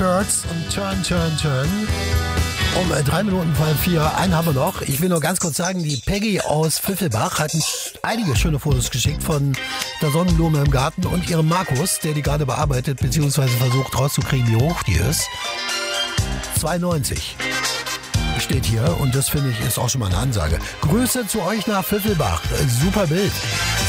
Birds und Turn, Turn, Turn. Um 3 Minuten vor 4, einen haben wir noch. Ich will nur ganz kurz sagen, die Peggy aus Pfiffelbach hat einige schöne Fotos geschickt von der Sonnenblume im Garten und ihrem Markus, der die gerade bearbeitet, beziehungsweise versucht rauszukriegen, wie hoch die ist. 2,90 steht hier und das finde ich ist auch schon mal eine Ansage. Grüße zu euch nach Pfiffelbach. Super Bild.